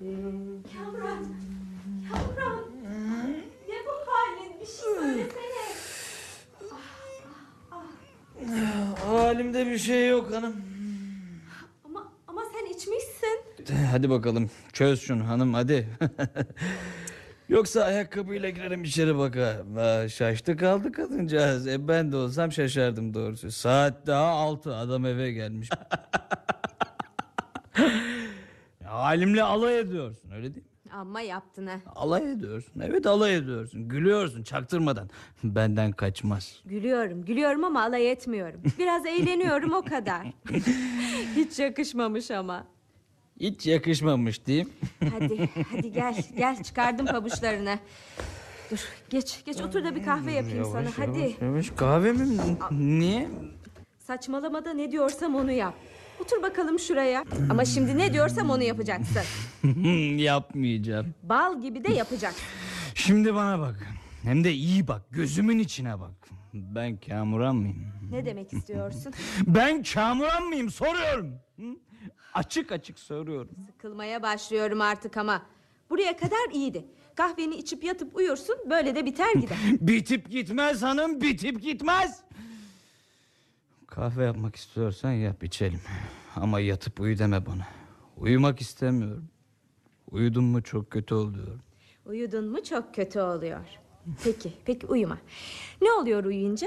Kamran, Kamran. Ne bu halin? Bir şey söylesene. Halimde bir şey yok hanım. Ama sen içmişsin. Hadi bakalım çöz şunu hanım hadi. Yoksa ayakkabıyla girerim içeri baka. Şaştı kaldı kadıncağız. Ben de olsam şaşardım doğrusu. Saat daha 6, adam eve gelmiş. Halimle alay ediyorsun öyle değil mi? Amma yaptın ha. Alay ediyorsun, evet alay ediyorsun. Gülüyorsun çaktırmadan. Benden kaçmaz. Gülüyorum ama alay etmiyorum. Biraz eğleniyorum o kadar. Hiç yakışmamış ama. Hiç yakışmamış diyeyim. Hadi gel çıkardım pabuçlarını. Dur geç otur da bir kahve yapayım sana hadi. Yavaş kahve mi? Niye? Saçmalamada ne diyorsam onu yap. Otur bakalım şuraya. Ama şimdi ne diyorsam onu yapacaksın. Yapmayacağım. Bal gibi de yapacaksın. Şimdi bana bak. Hem de iyi bak. Gözümün içine bak. Ben Kamuran mıyım? Ne demek istiyorsun? Ben Kamuran mıyım? Soruyorum. Açık açık soruyorum. Sıkılmaya başlıyorum artık ama. Buraya kadar iyiydi. Kahveni içip yatıp uyursun, böyle de biter gider. Bitip gitmez hanım, bitip gitmez. Kahve yapmak istiyorsan yap içelim. Ama yatıp uyu deme bana. Uyumak istemiyorum. Uyudum mu çok kötü oluyor. Uyudun mu çok kötü oluyor. Peki uyuma. Ne oluyor uyuyunca?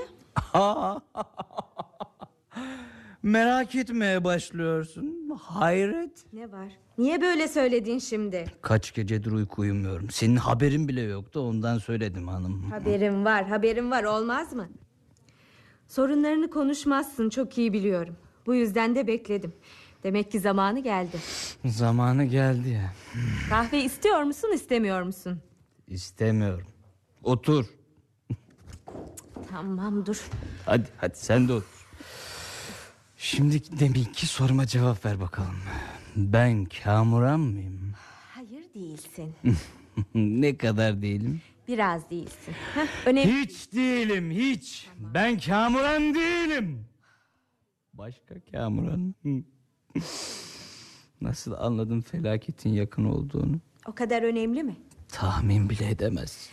Merak etmeye başlıyorsun. Hayret. Ne var? Niye böyle söyledin şimdi? Kaç gecedir uyku uyumuyorum. Senin haberin bile yoktu, ondan söyledim hanım. Haberim var olmaz mı? Sorunlarını konuşmazsın, çok iyi biliyorum. Bu yüzden de bekledim. Demek ki zamanı geldi. Zamanı geldi ya. Kahve istiyor musun istemiyor musun? İstemiyorum. Otur. Tamam dur. Hadi sen de otur. Şimdi deminki soruma cevap ver bakalım. Ben Kamuran mıyım? Hayır değilsin. Ne kadar değilim? Biraz değilsin. Önemli. Hiç değilim hiç. Tamam. Ben Kamuran değilim. Başka Kamuran. Nasıl anladın felaketin yakın olduğunu? O kadar önemli mi? Tahmin bile edemez.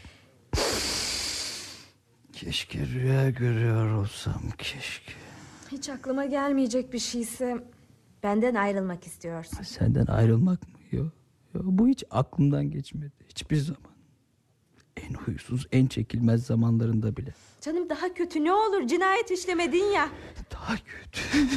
Keşke rüya görüyor olsam, keşke. Hiç aklıma gelmeyecek bir şeyse benden ayrılmak istiyorsun. Senden ayrılmak mı? Yok. Bu hiç aklımdan geçmedi. Hiçbir zaman. En huysuz, en çekilmez zamanlarında bile. Canım daha kötü ne olur, cinayet işlemedin ya. Daha kötü.